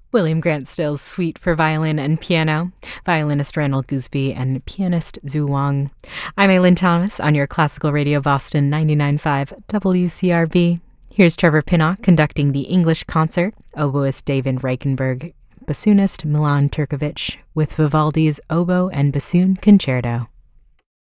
William Grant Still's Suite for Violin and Piano, violinist Randall Gooseby and pianist Zhu Wang. I'm Aileen Thomas on your Classical Radio Boston 99.5 WCRB. Here's Trevor Pinnock conducting the English concert, oboist David Reichenberg, bassoonist Milan Turkovic, with Vivaldi's Oboe and Bassoon Concerto.